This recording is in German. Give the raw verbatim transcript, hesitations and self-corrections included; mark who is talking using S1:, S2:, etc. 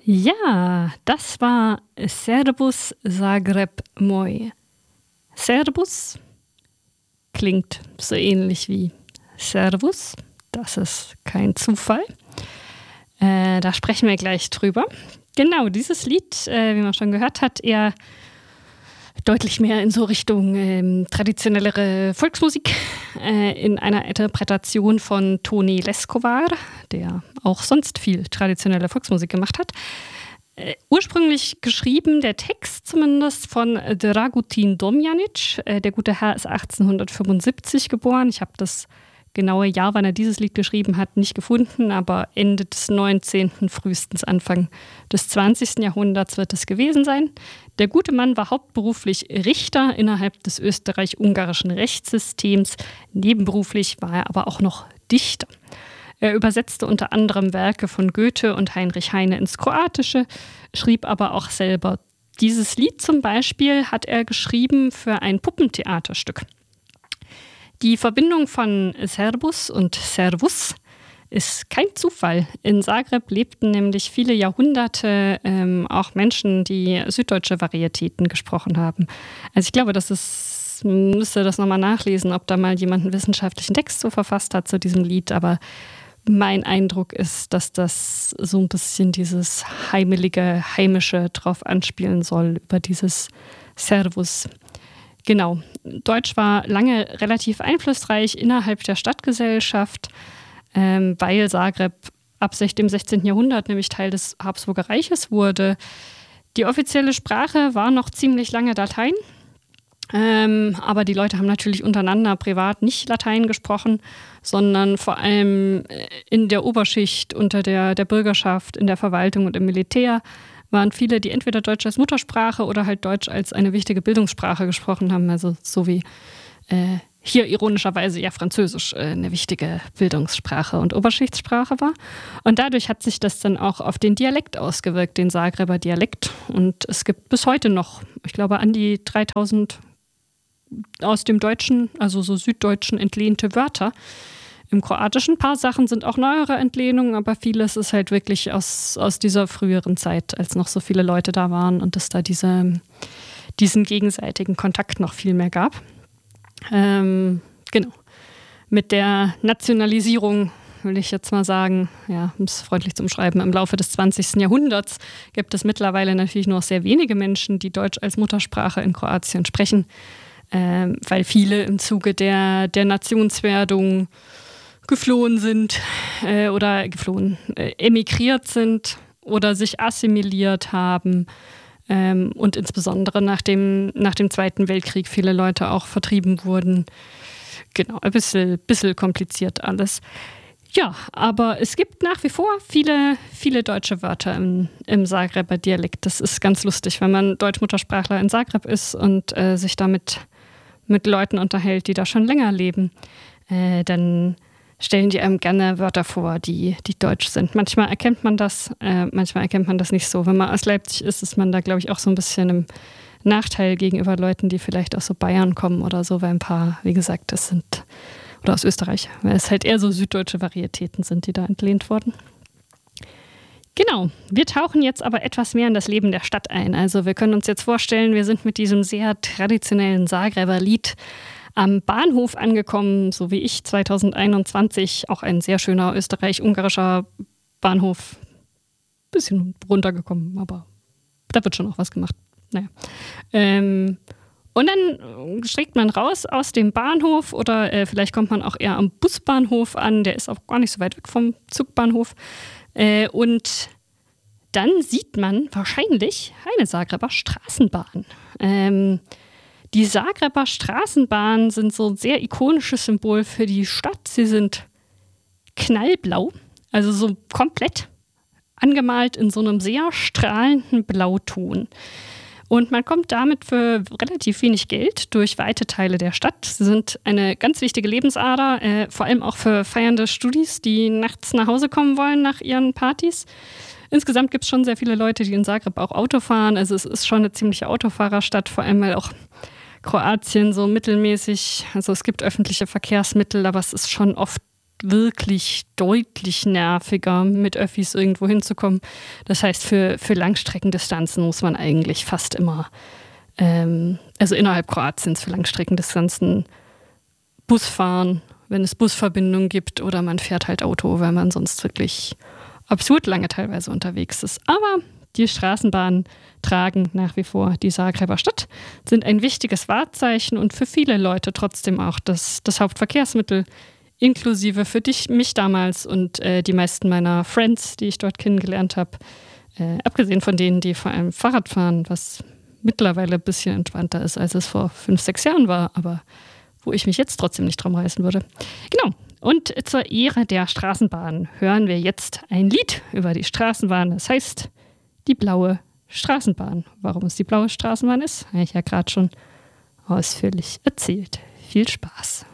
S1: Ja, das war Servus Zagreb Moj. Servus klingt so ähnlich wie Servus. Das ist kein Zufall. Äh, da sprechen wir gleich drüber. Genau, dieses Lied, äh, wie man schon gehört hat, eher deutlich mehr in so Richtung ähm, traditionellere Volksmusik äh, in einer Interpretation von Toni Leskovar, der auch sonst viel traditionelle Volksmusik gemacht hat. Äh, ursprünglich geschrieben, der Text zumindest, von Dragutin Domjanic. Äh, der gute Herr ist achtzehnhundertfünfundsiebzig geboren. Ich habe das genaue Jahr, wann er dieses Lied geschrieben hat, nicht gefunden, aber Ende des neunzehnten, frühestens Anfang des zwanzigsten Jahrhunderts wird es gewesen sein. Der gute Mann war hauptberuflich Richter innerhalb des österreich-ungarischen Rechtssystems. Nebenberuflich war er aber auch noch Dichter. Er übersetzte unter anderem Werke von Goethe und Heinrich Heine ins Kroatische, schrieb aber auch selber. Dieses Lied zum Beispiel hat er geschrieben für ein Puppentheaterstück. Die Verbindung von Servus und Servus ist kein Zufall. In Zagreb lebten nämlich viele Jahrhunderte ähm, auch Menschen, die süddeutsche Varietäten gesprochen haben. Also ich glaube, das ist, man müsste das nochmal nachlesen, ob da mal jemand einen wissenschaftlichen Text so verfasst hat zu diesem Lied. Aber mein Eindruck ist, dass das so ein bisschen dieses heimelige, heimische drauf anspielen soll, über dieses Servus. Genau. Deutsch war lange relativ einflussreich innerhalb der Stadtgesellschaft, ähm, weil Zagreb ab dem sechzehnten Jahrhundert nämlich Teil des Habsburger Reiches wurde. Die offizielle Sprache war noch ziemlich lange Latein, ähm, aber die Leute haben natürlich untereinander privat nicht Latein gesprochen, sondern vor allem in der Oberschicht, unter der, der Bürgerschaft, in der Verwaltung und im Militär waren viele, die entweder Deutsch als Muttersprache oder halt Deutsch als eine wichtige Bildungssprache gesprochen haben. Also so wie äh, hier ironischerweise ja Französisch äh, eine wichtige Bildungssprache und Oberschichtssprache war. Und dadurch hat sich das dann auch auf den Dialekt ausgewirkt, den Zagreber Dialekt. Und es gibt bis heute noch, ich glaube, an die dreitausend aus dem Deutschen, also so Süddeutschen entlehnte Wörter. Im Kroatischen ein paar Sachen sind auch neuere Entlehnungen, aber vieles ist halt wirklich aus, aus dieser früheren Zeit, als noch so viele Leute da waren und es da diese, diesen gegenseitigen Kontakt noch viel mehr gab. Ähm, genau. Mit der Nationalisierung, will ich jetzt mal sagen, ja, um es freundlich zu umschreiben, im Laufe des zwanzigsten Jahrhunderts gibt es mittlerweile natürlich nur noch sehr wenige Menschen, die Deutsch als Muttersprache in Kroatien sprechen, ähm, weil viele im Zuge der, der Nationswerdung geflohen sind äh, oder geflohen, äh, emigriert sind oder sich assimiliert haben ähm, und insbesondere nach dem, nach dem Zweiten Weltkrieg viele Leute auch vertrieben wurden. Genau, ein bisschen, bisschen kompliziert alles. Ja, aber es gibt nach wie vor viele, viele deutsche Wörter im, im Zagreber Dialekt. Das ist ganz lustig, wenn man Deutschmuttersprachler in Zagreb ist und äh, sich damit mit Leuten unterhält, die da schon länger leben. Äh, dann stellen die einem gerne Wörter vor, die, die deutsch sind. Manchmal erkennt man das, äh, manchmal erkennt man das nicht so. Wenn man aus Leipzig ist, ist man da, glaube ich, auch so ein bisschen im Nachteil gegenüber Leuten, die vielleicht aus so Bayern kommen oder so, weil ein paar, wie gesagt, das sind, oder aus Österreich, weil es halt eher so süddeutsche Varietäten sind, die da entlehnt wurden. Genau, wir tauchen jetzt aber etwas mehr in das Leben der Stadt ein. Also wir können uns jetzt vorstellen, wir sind mit diesem sehr traditionellen Zagreber Lied am Bahnhof angekommen, so wie ich zweitausendeinundzwanzig, auch ein sehr schöner österreich-ungarischer Bahnhof. Bisschen runtergekommen, aber da wird schon auch was gemacht. Naja. Ähm, und dann schlägt man raus aus dem Bahnhof oder äh, vielleicht kommt man auch eher am Busbahnhof an, der ist auch gar nicht so weit weg vom Zugbahnhof. Äh, und dann sieht man wahrscheinlich eine Zagreber Straßenbahn. Ähm, Die Zagreber Straßenbahnen sind so ein sehr ikonisches Symbol für die Stadt. Sie sind knallblau, also so komplett angemalt in so einem sehr strahlenden Blauton. Und man kommt damit für relativ wenig Geld durch weite Teile der Stadt. Sie sind eine ganz wichtige Lebensader, äh, vor allem auch für feiernde Studis, die nachts nach Hause kommen wollen nach ihren Partys. Insgesamt gibt es schon sehr viele Leute, die in Zagreb auch Auto fahren. Also es ist schon eine ziemliche Autofahrerstadt, vor allem weil auch Kroatien so mittelmäßig, also es gibt öffentliche Verkehrsmittel, aber es ist schon oft wirklich deutlich nerviger, mit Öffis irgendwo hinzukommen. Das heißt, für, für Langstreckendistanzen muss man eigentlich fast immer, ähm, also innerhalb Kroatiens für Langstreckendistanzen Bus fahren, wenn es Busverbindungen gibt, oder man fährt halt Auto, weil man sonst wirklich absurd lange teilweise unterwegs ist. Aber die Straßenbahnen tragen nach wie vor die Zagreber Stadt, sind ein wichtiges Wahrzeichen und für viele Leute trotzdem auch das, das Hauptverkehrsmittel, inklusive für dich, mich damals und äh, die meisten meiner Friends, die ich dort kennengelernt habe. Äh, abgesehen von denen, die vor allem Fahrrad fahren, was mittlerweile ein bisschen entspannter ist, als es vor fünf, sechs Jahren war, aber wo ich mich jetzt trotzdem nicht drum reißen würde. Genau. Und zur Ehre der Straßenbahn hören wir jetzt ein Lied über die Straßenbahn. Das heißt, die blaue Straßenbahn. Warum es die blaue Straßenbahn ist, habe ich ja gerade schon ausführlich erzählt. Viel Spaß.